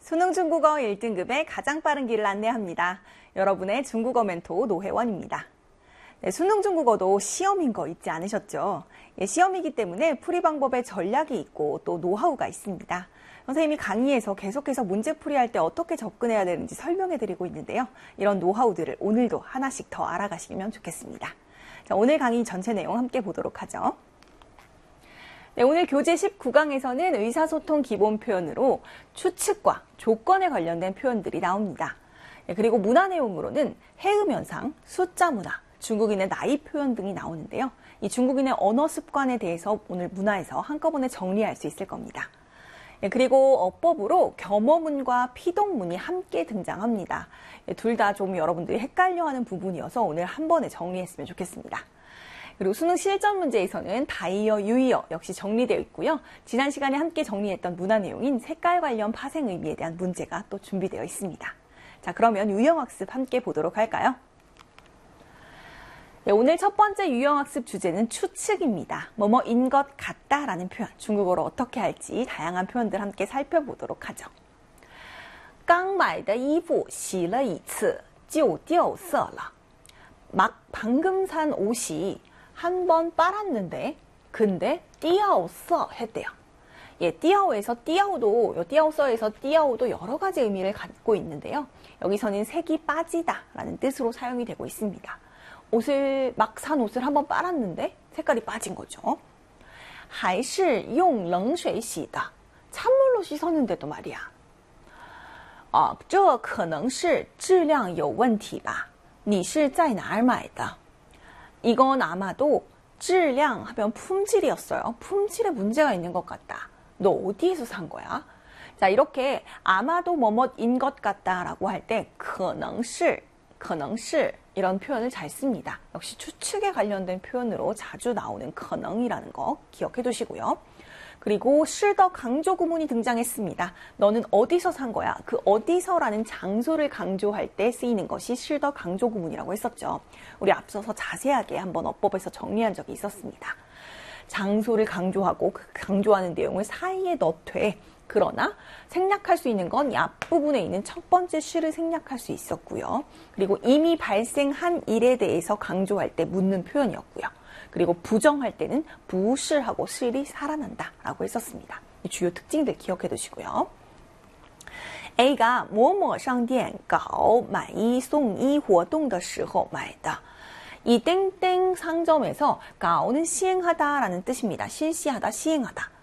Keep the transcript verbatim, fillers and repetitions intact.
수능 중국어 일 등급의 가장 빠른 길을 안내합니다. 여러분의 중국어 멘토 노혜원입니다. 네, 수능 중국어도 시험인 거 잊지 않으셨죠? 예, 시험이기 때문에 풀이 방법에 전략이 있고 또 노하우가 있습니다. 선생님이 강의에서 계속해서 문제 풀이할 때 어떻게 접근해야 되는지 설명해드리고 있는데요. 이런 노하우들을 오늘도 하나씩 더 알아가시면 좋겠습니다. 자, 오늘 강의 전체 내용 함께 보도록 하죠. 네, 오늘 교재 십구 강에서는 의사소통 기본 표현으로 추측과 조건에 관련된 표현들이 나옵니다. 네, 그리고 문화 내용으로는 해음현상, 숫자 문화, 중국인의 나이 표현 등이 나오는데요. 이 중국인의 언어 습관에 대해서 오늘 문화에서 한꺼번에 정리할 수 있을 겁니다. 네, 그리고 어법으로 겸어문과 피동문이 함께 등장합니다. 네, 둘 다 좀 여러분들이 헷갈려하는 부분이어서 오늘 한 번에 정리했으면 좋겠습니다. 그리고 수능 실전 문제에서는 다이어, 유의어 역시 정리되어 있고요. 지난 시간에 함께 정리했던 문화 내용인 색깔 관련 파생 의미에 대한 문제가 또 준비되어 있습니다. 자, 그러면 유형학습 함께 보도록 할까요? 네, 오늘 첫 번째 유형학습 주제는 추측입니다. 뭐뭐인 것 같다라는 표현, 중국어로 어떻게 할지 다양한 표현들 함께 살펴보도록 하죠. 刚买的衣服洗了一次就掉色了. 막 방금 산 옷이 한 번 빨았는데 근데 띠아오서 했대요. 예, 띠아오에서 띠아오도 요 띠아오서에서 띠아오도 여러 가지 의미를 갖고 있는데요. 여기서는 색이 빠지다라는 뜻으로 사용이 되고 있습니다. 옷을 막 산 옷을 한 번 빨았는데 색깔이 빠진 거죠. 还是用冷水洗的. 찬물로 씻었는데도 말이야. 아, 这可能是质量有问题吧. 你是在哪儿买的? 이건 아마도 질량 하면 품질이었어요. 품질에 문제가 있는 것 같다. 너 어디에서 산 거야? 자, 이렇게 아마도 뭐뭐인 것 같다라고 할 때 可能是, 可能是 이런 표현을 잘 씁니다. 역시 추측에 관련된 표현으로 자주 나오는 可能이라는 거 기억해 두시고요. 그리고 실더 강조 구문이 등장했습니다. 너는 어디서 산 거야? 그 어디서라는 장소를 강조할 때 쓰이는 것이 실더 강조 구문이라고 했었죠. 우리 앞서서 자세하게 한번 어법에서 정리한 적이 있었습니다. 장소를 강조하고 그 강조하는 내용을 사이에 넣되 그러나 생략할 수 있는 건 이 앞부분에 있는 첫 번째 시를 생략할 수 있었고요. 그리고 이미 발생한 일에 대해서 강조할 때 묻는 표현이었고요. 그리고 부정할 때는 부실하고 실이 살아난다 라고 했었습니다. 이 주요 특징들 기억해 두시고요. A가 某某商店搞买一送一活动的时候买的. 이 땡땡 상점에서 가오는 시행하다 라는 뜻입니다. 실시하다, 시행하다.